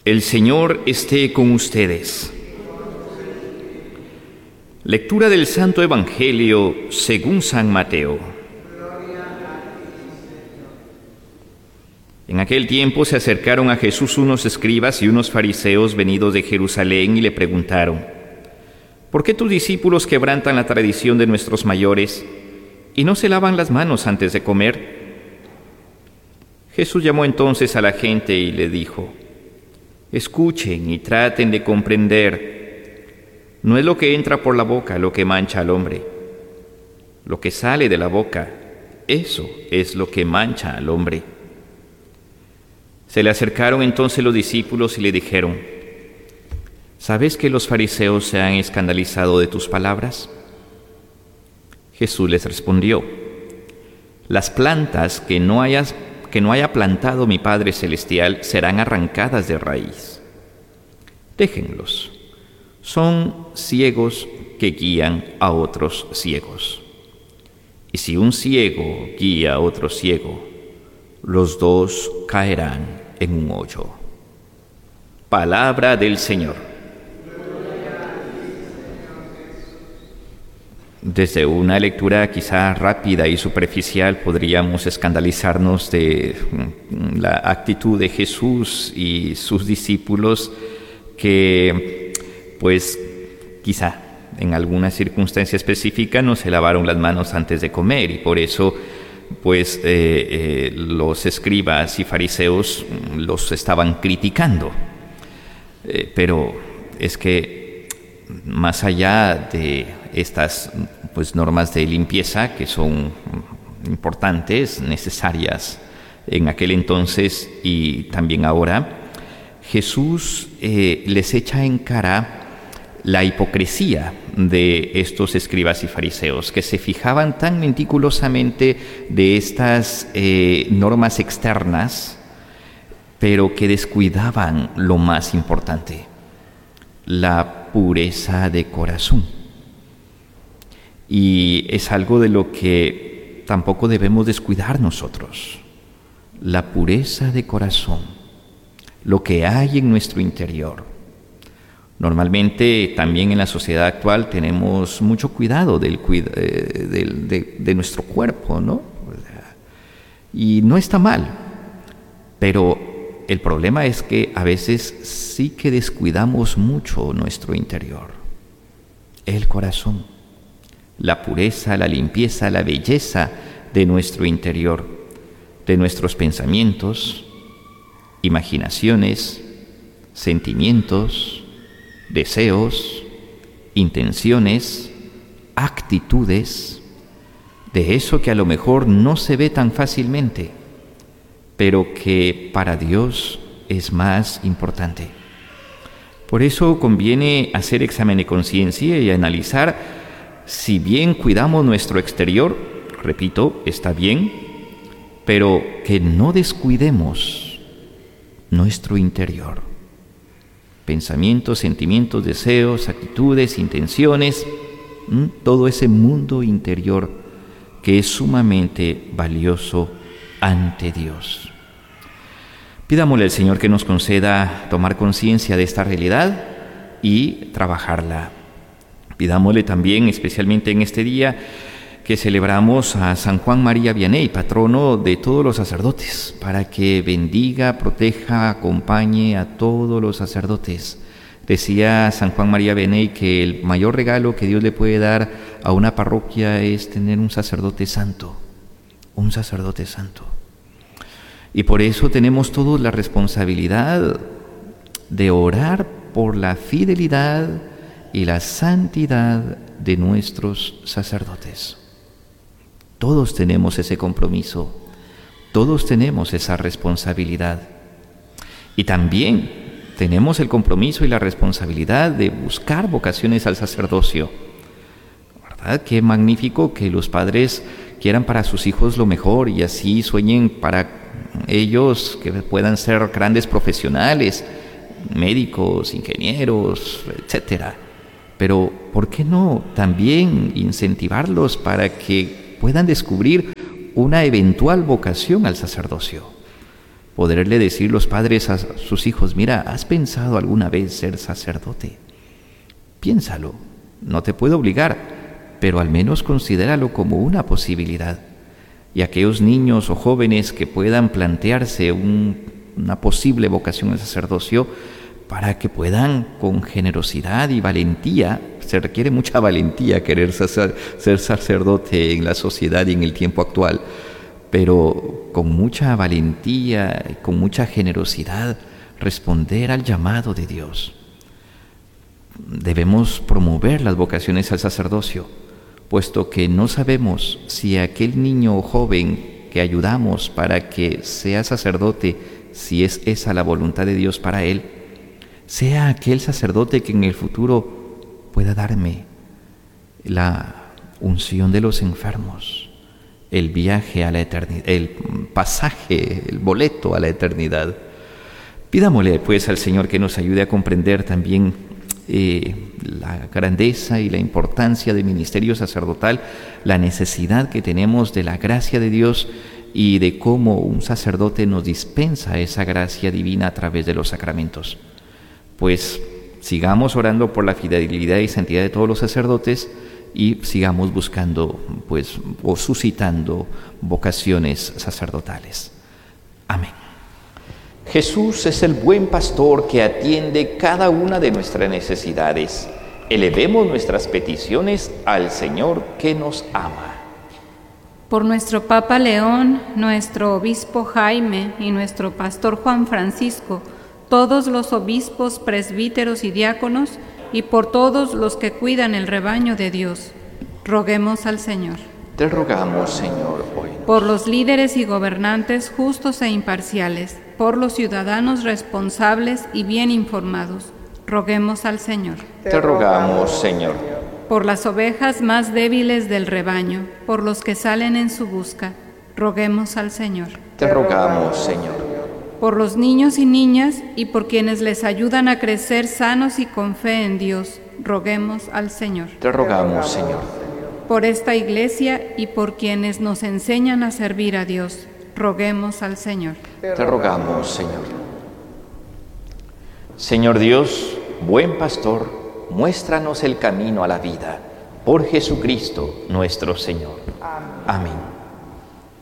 El Señor esté con ustedes. Lectura del Santo Evangelio según San Mateo. En aquel tiempo se acercaron a Jesús unos escribas y unos fariseos venidos de Jerusalén y le preguntaron: ¿por qué tus discípulos quebrantan la tradición de nuestros mayores y no se lavan las manos antes de comer? Jesús llamó entonces a la gente y le dijo: escuchen y traten de comprender. No es lo que entra por la boca lo que mancha al hombre. Lo que sale de la boca, eso es lo que mancha al hombre. Se le acercaron entonces los discípulos y le dijeron: ¿sabes que los fariseos se han escandalizado de tus palabras? Jesús les respondió: las plantas que no haya plantado mi Padre Celestial serán arrancadas de raíz. Déjenlos. Son ciegos que guían a otros ciegos. Y si un ciego guía a otro ciego, los dos caerán en un hoyo. Palabra del Señor. Desde una lectura quizá rápida y superficial podríamos escandalizarnos de la actitud de Jesús y sus discípulos que, pues, quizá en alguna circunstancia específica no se lavaron las manos antes de comer y por eso, pues, los escribas y fariseos los estaban criticando. Pero es que más allá de estas, pues, normas de limpieza que son importantes, necesarias en aquel entonces y también ahora, Jesús les echa en cara la hipocresía de estos escribas y fariseos que se fijaban tan meticulosamente de estas normas externas, pero que descuidaban lo más importante: la pureza de corazón. Y es algo de lo que tampoco debemos descuidar nosotros: la pureza de corazón, lo que hay en nuestro interior. Normalmente también en la sociedad actual tenemos mucho cuidado de nuestro cuerpo, ¿no? Y no está mal, pero el problema es que a veces sí que descuidamos mucho nuestro interior, el corazón, la pureza, la limpieza, la belleza de nuestro interior, de nuestros pensamientos, imaginaciones, sentimientos, deseos, intenciones, actitudes, de eso que a lo mejor no se ve tan fácilmente, pero que para Dios es más importante. Por eso conviene hacer examen de conciencia y analizar si bien cuidamos nuestro exterior, repito, está bien, pero que no descuidemos nuestro interior. Pensamientos, sentimientos, deseos, actitudes, intenciones, todo ese mundo interior que es sumamente valioso ante Dios. Pidámosle al Señor que nos conceda tomar conciencia de esta realidad y trabajarla. Pidámosle también, especialmente en este día, que celebramos a San Juan María Vianney, patrono de todos los sacerdotes, para que bendiga, proteja, acompañe a todos los sacerdotes. Decía San Juan María Vianney que el mayor regalo que Dios le puede dar a una parroquia es tener un sacerdote santo, un sacerdote santo. Y por eso tenemos todos la responsabilidad de orar por la fidelidad y la santidad de nuestros sacerdotes. Todos tenemos ese compromiso, todos tenemos esa responsabilidad. Y también tenemos el compromiso y la responsabilidad de buscar vocaciones al sacerdocio. ¿Verdad? Qué magnífico que los padres quieran para sus hijos lo mejor y así sueñen para ellos que puedan ser grandes profesionales, médicos, ingenieros, etcétera. Pero ¿por qué no también incentivarlos para que puedan descubrir una eventual vocación al sacerdocio? Poderle decir los padres a sus hijos: mira, ¿has pensado alguna vez ser sacerdote? Piénsalo, no te puedo obligar, pero al menos considéralo como una posibilidad. Y aquellos niños o jóvenes que puedan plantearse una posible vocación al sacerdocio, para que puedan con generosidad y valentía, se requiere mucha valentía querer ser sacerdote en la sociedad y en el tiempo actual, pero con mucha valentía y con mucha generosidad responder al llamado de Dios. Debemos promover las vocaciones al sacerdocio, puesto que no sabemos si aquel niño o joven que ayudamos para que sea sacerdote, si es esa la voluntad de Dios para él, sea aquel sacerdote que en el futuro pueda darme la unción de los enfermos, el viaje a la eternidad, el pasaje, el boleto a la eternidad. Pidámosle pues al Señor que nos ayude a comprender también la grandeza y la importancia del ministerio sacerdotal, la necesidad que tenemos de la gracia de Dios y de cómo un sacerdote nos dispensa esa gracia divina a través de los sacramentos. Pues sigamos orando por la fidelidad y santidad de todos los sacerdotes y sigamos buscando, pues, o suscitando vocaciones sacerdotales. Amén. Jesús es el buen pastor que atiende cada una de nuestras necesidades. Elevemos nuestras peticiones al Señor que nos ama. Por nuestro Papa León, nuestro obispo Jaime y nuestro pastor Juan Francisco, todos los obispos, presbíteros y diáconos, y por todos los que cuidan el rebaño de Dios, roguemos al Señor. Te rogamos, Señor, hoy. Por los líderes y gobernantes justos e imparciales, por los ciudadanos responsables y bien informados, roguemos al Señor. Te rogamos, Señor. Por las ovejas más débiles del rebaño, por los que salen en su busca, roguemos al Señor. Te rogamos, Señor. Por los niños y niñas y por quienes les ayudan a crecer sanos y con fe en Dios, roguemos al Señor. Te rogamos, Señor. Por esta Iglesia y por quienes nos enseñan a servir a Dios, roguemos al Señor. Te rogamos, Señor. Señor Dios, buen pastor, muéstranos el camino a la vida. Por Jesucristo nuestro Señor. Amén.